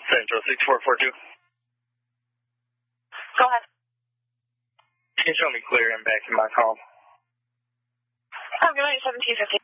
Central 6442. Go ahead. Can you show me clear and back in my call? I'm going to 1750.